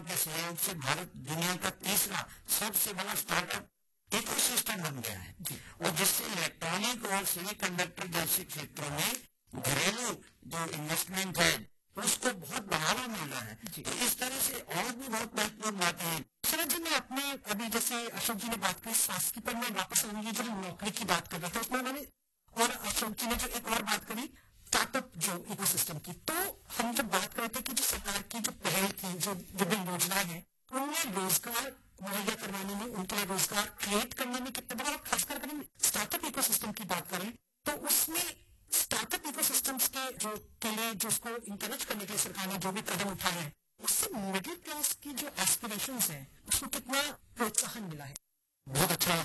के सहयोग से भारत दुनिया का तीसरा सबसे बड़ा स्टार्टअप इकोसिस्टम बन गया है और जिससे इलेक्ट्रॉनिक और सेमीकंडक्टर जैसे क्षेत्रों में घरेलू जो इन्वेस्टमेंट है उसको बहुत बढ़ावा मिल रहा है। तो इस तरह से और भी बहुत महत्वपूर्ण बातें हैं। सूरज जी, मैं अपने अभी जैसे अशोक जी ने बात की शासकीय पर मैं वापस आऊंगी, जो नौकरी की बात कर रहा था उसमें मैंने और अशोक जी ने जो एक और बात करी स्टार्टअप जो इकोसिस्टम की, तो हम जब बात कर रहे थे कि जो सरकार की जो पहल थी, जो विभिन्न योजनाएं हैं, उनमें रोजगार मुहैया करवाने में, उनके लिए रोजगार क्रिएट करने में कितना बड़ा, खासकर अगर हम स्टार्टअप इकोसिस्टम की बात करें तो उसमें स्टार्टअप इकोसिस्टम्स के लिए जो उसको इंकरेज करने के लिए सरकार ने जो भी कदम उठाए हैं, उससे मिडिल क्लास की जो एस्पिरेशंस हैं उसको कितना प्रोत्साहन मिला है। बहुत अच्छा